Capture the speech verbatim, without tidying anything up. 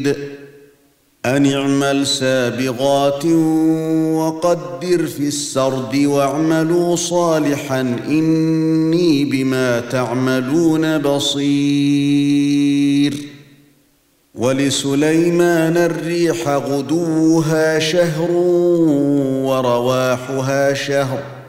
أن اعمل سابغات وقدر في السرد واعملوا صالحا إني بما تعملون بصير. ولسليمان الريح غدوها شهر ورواحها شهر